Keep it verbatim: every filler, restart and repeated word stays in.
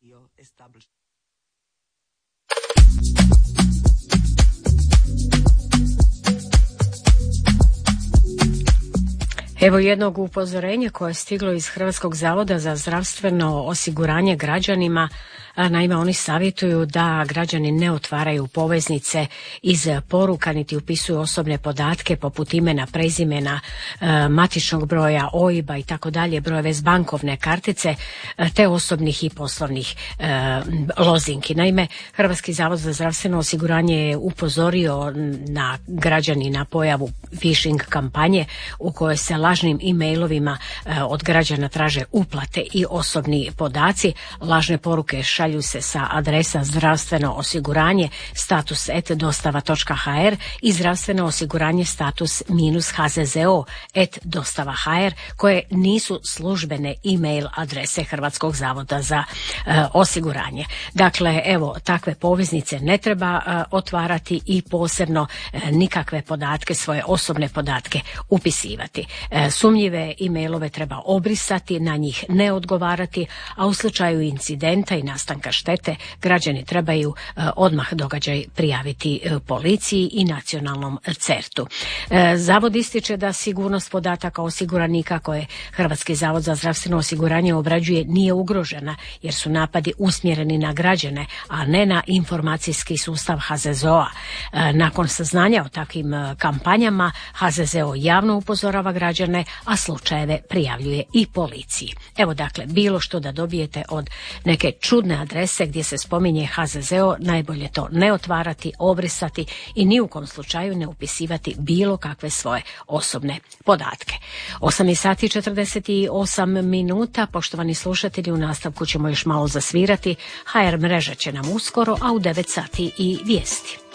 Evo jednog upozorenja koje je stiglo iz Hrvatskog zavoda za zdravstveno osiguranje građanima. Naime, oni savjetuju da građani ne otvaraju poveznice iz poruka niti upisuju osobne podatke poput imena, prezimena, matičnog broja, O I B-a i tako dalje, brojeve s bankovne kartice te osobnih i poslovnih lozinki. Naime, Hrvatski zavod za zdravstveno osiguranje je upozorio na građani na pojavu phishing kampanje u kojoj se lažnim e-mailovima od građana traže uplate i osobni podaci. Lažne poruke šalju se sa adresa zdravstveno osiguranje status et dostava točka ha er i zdravstveno osiguranje status minus ha ze ze o et dostava točka ha er koje nisu službene e-mail adrese Hrvatskog zavoda za uh, osiguranje. Dakle, evo, takve poveznice ne treba uh, otvarati i posebno uh, nikakve podatke, svoje osobne podatke upisivati. Uh, sumnjive e-mailove treba obrisati, na njih ne odgovarati, a u slučaju incidenta i nastanka štete građani trebaju uh, odmah događaj prijaviti uh, policiji i nacionalnom certu. Uh, Zavod ističe da sigurnost podataka osiguranika koje Hrvatski zavod za zdravstveno osiguranje obrađuje nije ugrožena jer su napadi usmjereni na građane, a ne na informacijski sustav ha ze ze o-a. Uh, nakon saznanja o takvim uh, kampanjama ha ze ze o javno upozorava građane, a slučajeve prijavljuje i policiji. Evo, dakle, bilo što da dobijete od neke čudne adrese gdje se spominje ha ze ze o, najbolje to ne otvarati, obrisati i ni u kom slučaju ne upisivati bilo kakve svoje osobne podatke. osam sati i četrdeset osam minuta, poštovani slušatelji, u nastavku ćemo još malo zasvirati. ha er mreža će nam uskoro, a u devet sati i vijesti.